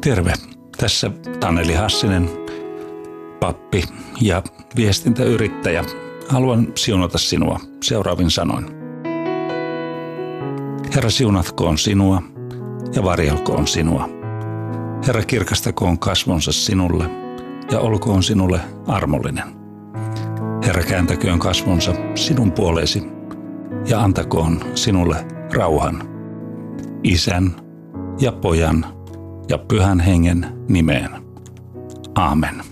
Terve, tässä Taneli Hassinen, pappi ja viestintäyrittäjä. Haluan siunata sinua seuraavin sanoin. Herra siunatkoon sinua ja varjelkoon sinua. Herra kirkastakoon kasvonsa sinulle ja olkoon sinulle armollinen. Herra kääntäköön kasvonsa sinun puoleesi ja antakoon sinulle rauhan. Isän ja Pojan ja Pyhän Hengen nimeen. Aamen.